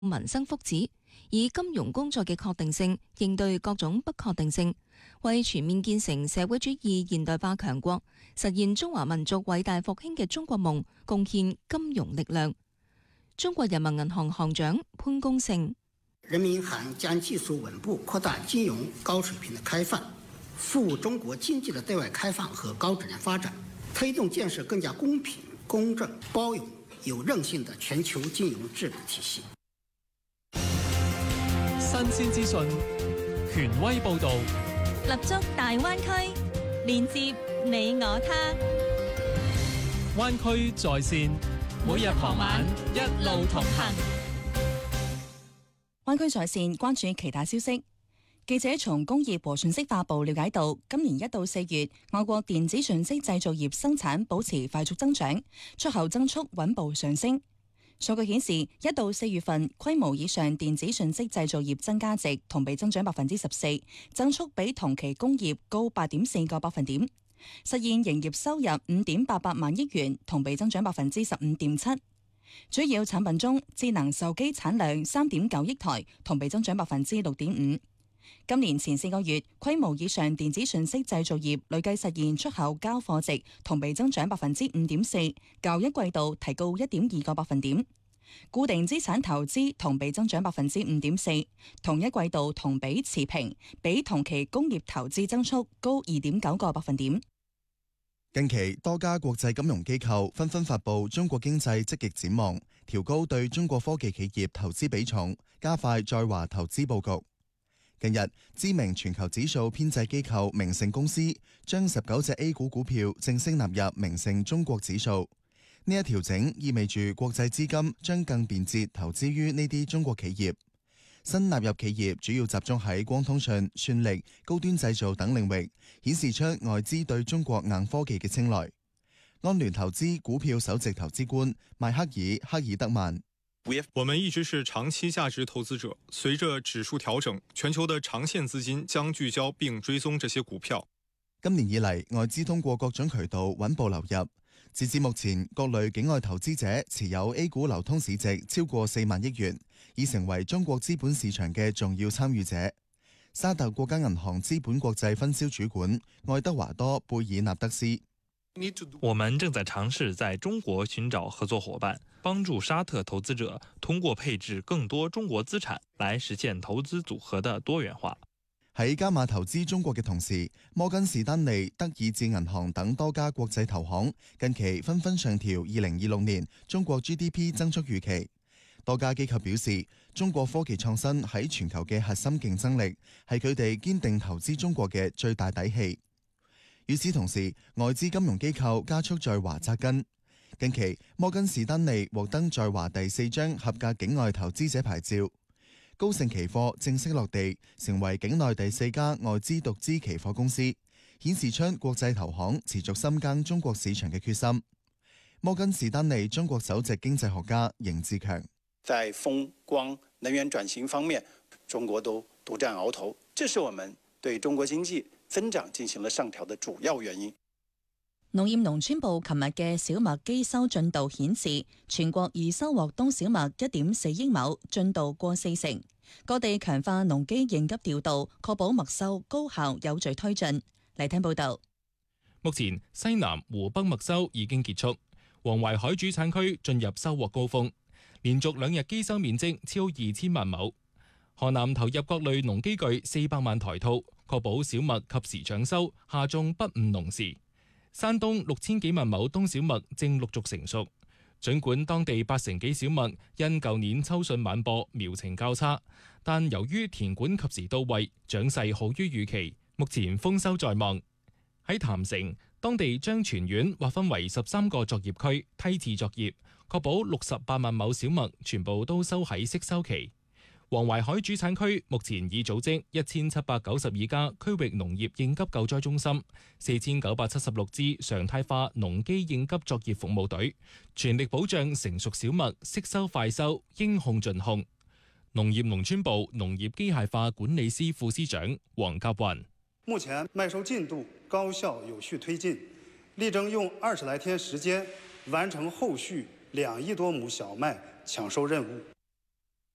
民生福祉，以金融工作嘅確定性應對各種不確定性，為全面建成社會主義現代化強國，實現中華民族偉大復興嘅中國夢貢獻金融力量。中國人民銀行行長潘功勝： 人民銀行將技術穩步擴大金融高水平的開放，服務中國經濟的對外開放和高質量發展，推動建設更加公平、公正、包容、有韌性的全球金融治理體系。 新鮮資訊，權威報導， 立足大灣區，連接你我他。 灣區在線，每日傍晚一路同行。 灣區在線關注其他消息。記者從工業和信息化部了解到，今年1到4月，我國電子信息製造業生產保持快速增長，出口增速穩步上升。數據顯示，1到4月份規模以上電子信息製造業增加值同比增長14%，增速比同期工業高8.4個百分點，實現營業收入5.88萬億元，同比增長15.7%。主要產品中，智能手機產量3.9億台，同比增長6.5%。今年前4個月，規模以上電子信息製造業累計實現出口交貨值同比增長5.4%，較一季度提高1.2個百分點。固定資產投資同比增長5.4%，同一季度同比持平，比同期工業投資增速高2.9個百分點。 近期多家國際金融機構紛紛發布中國經濟積極展望，調高對中國科技企業投資比重，加快在華投資佈局。近日，知名全球指數編製機構明晟公司將19隻 A 股股票正式納入明晟中國指數。呢一調整意味住國際資金將更便捷投資於呢啲中國企業。新納入企業主要集中喺光通訊、算力、高端製造等領域，顯示出外資對中國硬科技嘅青睞。安聯投資股票首席投資官邁克爾·赫爾德曼： 我們一直是長期價值投資者，隨着指數調整，全球的長線資金將聚焦並追蹤這些股票。 今年以嚟，外資通過各種渠道穩步流入。截至目前，各類境外投資者持有 A 股流通市值超過4萬億元，已成為中國資本市場嘅重要參與者。沙特國家銀行資本國際分銷主管愛德華多·貝爾納德斯： 我們正在嘗試在中國尋找合作夥伴，幫助沙特投資者通過配置更多中國資產來實現投資組合的多元化。 喺加碼投資中國嘅同時，摩根士丹利、德意志銀行等多家國際投行近期紛紛上調2026年中國 GDP 增速預期。多家機構表示，中國科技創新喺全球嘅核心競爭力係佢哋堅定投資中國嘅最大底氣。與此同時，外資金融機構加速在華紮根。近期，摩根士丹利獲得在華第4張合格境外投資者牌照。高盛期貨正式落地，成為境內第4家外資獨資期貨公司，顯示出國際投行持續深耕中國市場嘅決心。摩根士丹利中國首席經濟學家邢志強： 在風光能源轉型方面，中國都獨佔鰲頭，這是我們對中國經濟增長進行了上調的主要原因。 農業農村部琴日嘅小麥機收進度顯示，全國已收穫冬小麥1.4億畝，進度過40%。各地強化農機應急調度，確保麥收高效有序推進。嚟聽報道。 目前西南、湖北麥收已經結束，黃淮海主產區進入收穫高峰，連續2日機收面積超2000萬畝。河南投入各類農機具400萬台套，確保小麥及時搶收，下種不誤農時。山東6000幾萬畝冬小麥正陸續成熟，儘管當地80%幾小麥因舊年秋筍晚播苗情較差，但由於田管及時到位，長勢好於預期，目前豐收在望。喺譚城，當地將全縣劃分為13個作業區，梯次作業，確保68萬畝小麥全部都收喺適收期。黃淮海主產區目前已組織1792家區域農業應急救災中心、4976支常態化農機應急作業服務隊，全力保障成熟小麥適收快收，應控盡控。農業農村部農業機械化管理司副司長黃甲雲： 目前麥收進度高效有序推進，力爭用20來天時間完成後續2億多畝小麥搶收任務。